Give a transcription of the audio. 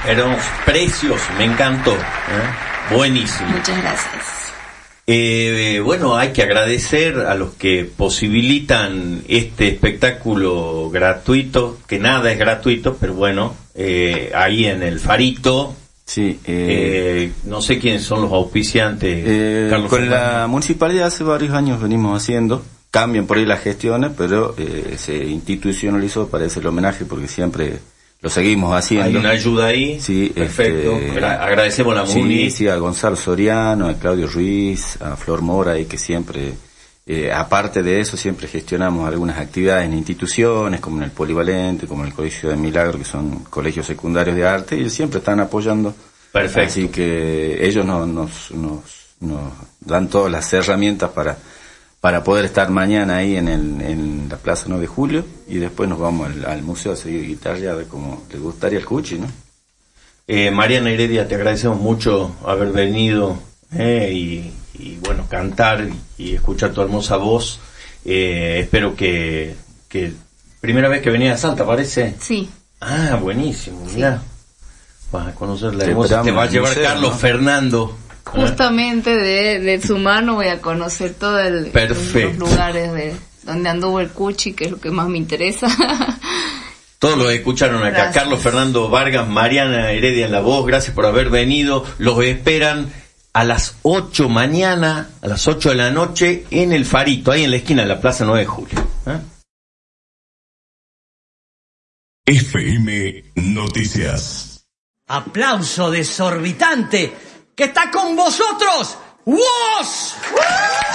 Pero precioso, me encantó. Buenísimo. Muchas gracias. Bueno, hay que agradecer a los que posibilitan este espectáculo gratuito, que nada es gratuito, pero bueno, ahí en el Farito. Sí, no sé quiénes son los auspiciantes. Carlos con Fernández. la municipalidad hace varios años venimos haciendo, cambian por ahí las gestiones, pero se institucionalizó para ese homenaje porque siempre lo seguimos haciendo. Hay una ayuda ahí. Sí, perfecto. Agradecemos a la MUNI. Sí, a Gonzalo Soriano, a Claudio Ruiz, a Flor Mora, y que siempre, aparte de eso, siempre gestionamos algunas actividades en instituciones, como en el Polivalente, como en el Colegio de Milagro, que son colegios secundarios de arte, y ellos siempre están apoyando. Perfecto. Así que ellos nos dan todas las herramientas para poder estar mañana ahí en la Plaza 9 de Julio, y después nos vamos al museo a seguir guitarreada como le gustaría al Cuchi, ¿no? Mariana Heredia, te agradecemos mucho haber venido y bueno, cantar y escuchar tu hermosa voz. Espero que primera vez que venía a Salta, ¿parece? Sí. Ah, buenísimo, Sí. mirá. Vas a conocer la Te hermosa. Te va a esperamos llevar en el museo, Carlos ¿no? Fernando. Justamente de su mano voy a conocer todos Perfecto. los lugares donde anduvo el Cuchi, que es lo que más me interesa. Todos los escucharon acá. Gracias. Carlos Fernando Vargas, Mariana Heredia en la voz. Gracias por haber venido. Los esperan a las 8 mañana, a las 8 de la noche, en el Farito, ahí en la esquina de la Plaza 9 de Julio. FM Noticias. Aplauso desorbitante que está con vosotros. ¡Woz!